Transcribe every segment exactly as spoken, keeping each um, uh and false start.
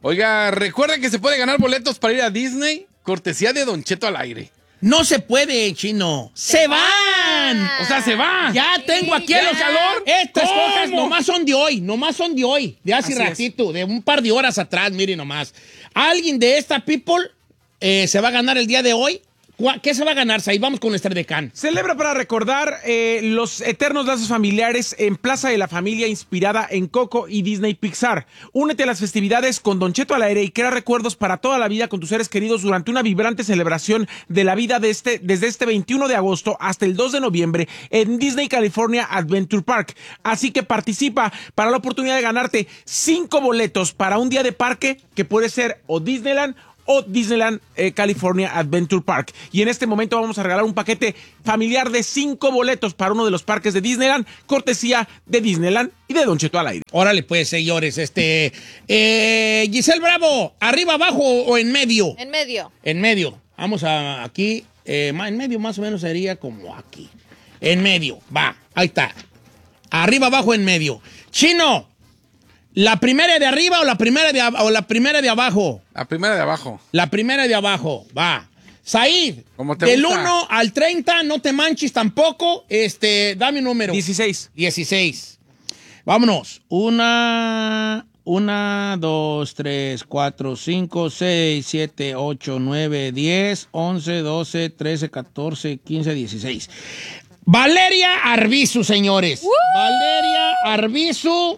Oiga, recuerda que se puede ganar boletos para ir a Disney, cortesía de Don Cheto al aire. No se puede, Chino. ¡Se van! O sea, se va. Ya sí, tengo aquí el calor. Estas ¿Cómo? hojas nomás son de hoy, nomás son de hoy, de hace Así ratito, es. de un par de horas atrás, mire nomás. Alguien de esta people eh, se va a ganar el día de hoy. ¿Qué se va a ganar, Said? Vamos con nuestra decán. Celebra para recordar eh, los eternos lazos familiares en Plaza de la Familia, inspirada en Coco y Disney Pixar. Únete a las festividades con Don Cheto al aire y crea recuerdos para toda la vida con tus seres queridos durante una vibrante celebración de la vida de este, desde este veintiuno de agosto hasta el dos de noviembre en Disney California Adventure Park. Así que participa para la oportunidad de ganarte cinco boletos para un día de parque que puede ser o Disneyland o Disneyland eh, California Adventure Park. Y en este momento vamos a regalar un paquete familiar de cinco boletos para uno de los parques de Disneyland, cortesía de Disneyland y de Don Cheto al aire. Órale pues, señores, este... Eh, Giselle Bravo, ¿arriba, abajo o en medio? En medio. En medio. Vamos a aquí, eh, en medio más o menos sería como aquí. En medio, va, ahí está. Arriba, abajo, en medio. Chino, ¿la primera de arriba o la primera de, o la primera de abajo? La primera de abajo. La primera de abajo, va. Said, te del gusta? uno al treinta, no te manches tampoco. Este, dame un número. dieciséis. dieciséis. Vámonos. Una, una, dos, tres, cuatro, cinco, seis, siete, ocho, nueve, diez, once, doce, trece, catorce, quince, dieciséis. Valeria Arbizu, señores. ¡Woo! Valeria Arbizu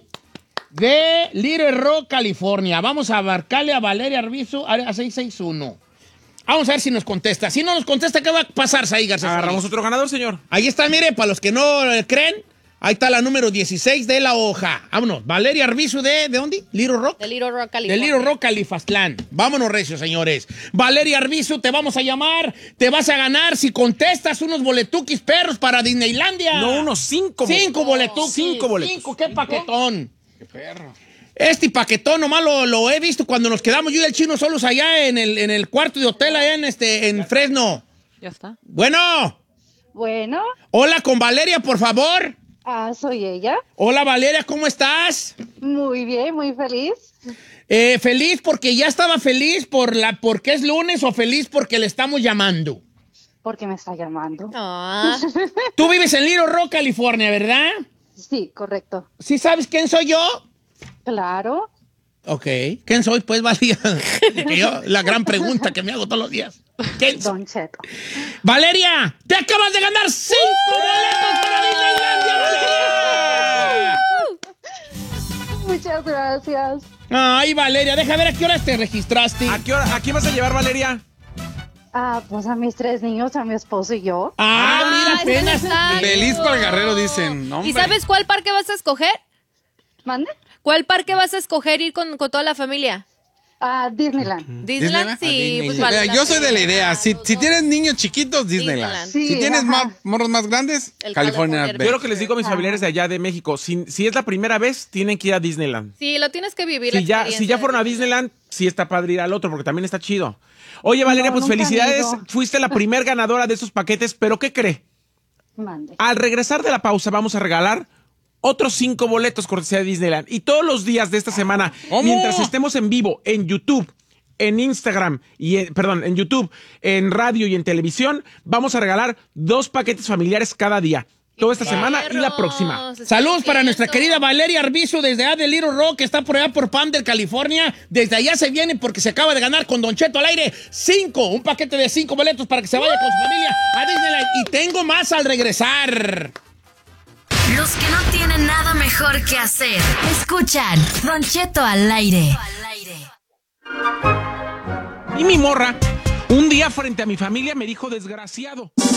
de Little Rock, California. Vamos a abarcarle a Valeria Arbizu a seis seis uno. Vamos a ver si nos contesta. Si no nos contesta, ¿qué va a pasar, Said García? Agarramos otro ganador, señor. Ahí está, mire, para los que no eh, creen, ahí está la número dieciséis de la hoja. Vámonos. Valeria Arbizu de, ¿de dónde? Little Rock. De Little Rock, De California. Little Rock, Califastlán. Vámonos, recio, señores. Valeria Arbizu, te vamos a llamar. Te vas a ganar si contestas unos boletuquis perros para Disneylandia. No, unos cinco. Cinco boletuquis. Cinco boletos. Cinco, qué paquetón. Qué perro. Este paquetón nomás lo, lo he visto cuando nos quedamos yo y el Chino solos allá en el, en el cuarto de hotel allá en, este, en Fresno. Ya está. Bueno. Bueno, Hola, con Valeria, por favor. ah, soy ella. Hola, Valeria, ¿cómo estás? Muy bien, muy feliz. Eh, ¿Feliz porque ya estaba feliz por la, porque es lunes o feliz porque le estamos llamando? Porque me está llamando. Ah, Tú vives en Little Rock, California, ¿verdad? Sí, correcto. ¿Sí sabes quién soy yo? Claro. Ok. ¿Quién soy? Pues, Valeria. Que yo, la gran pregunta que me hago todos los días. ¿Quién soy? Don Cheto. Valeria, te acabas de ganar cinco boletos para Disneylandia, Valeria. Muchas gracias. Ay, Valeria, deja ver a qué hora te registraste. ¿A qué hora, a quién vas a llevar, Valeria? Ah, pues a mis tres niños, a mi esposo y yo. Ah, mira, ese apenas. está. Feliz para el Guerrero, dicen. No, ¿y hombre. sabes cuál parque vas a escoger? ¿Mande? ¿Cuál parque vas a escoger ir con, con toda la familia? Ah, Disneyland. Disneyland, sí, Disneyland. pues Mira, vale la yo soy de la pena. idea. Si, Los si dos. tienes niños chiquitos, Disneyland. Disneyland. Sí, si tienes ajá. más, morros más grandes, El California. California Adventure. Yo lo que les digo a mis familiares de allá de México, si, si es la primera vez, tienen que ir a Disneyland. Sí, lo tienes que vivir. la Si ya, experiencia si ya de fueron a Disneyland, sí está padre ir al otro, porque también está chido. Oye, Valeria, No, pues nunca han felicidades. ido. Fuiste la primer ganadora de estos paquetes, pero ¿qué cree? Mande. Al regresar de la pausa vamos a regalar otros cinco boletos cortesía de Disneyland. Y todos los días de esta semana, ¿Cómo? mientras estemos en vivo, en YouTube, en Instagram, y en, perdón, en YouTube, en radio y en televisión, vamos a regalar dos paquetes familiares cada día. Toda esta semana y la próxima. Perros, se Saludos están para nuestra viendo. querida Valeria Arbizu desde allá de Little Rock, que está por allá por Palmer, California. Desde allá se viene porque se acaba de ganar con Don Cheto al aire cinco, un paquete de cinco boletos para que se vaya con su familia a Disneyland. Y tengo más al regresar. Los que no tienen nada mejor que hacer, escuchan Don Cheto al aire. Y mi morra, un día frente a mi familia me dijo desgraciado.